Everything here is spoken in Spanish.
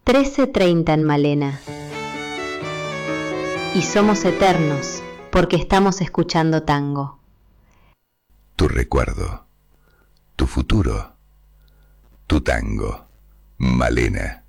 13:30 en Malena. Y somos eternos porque estamos escuchando tango. Tu recuerdo, tu futuro, tu tango, Malena.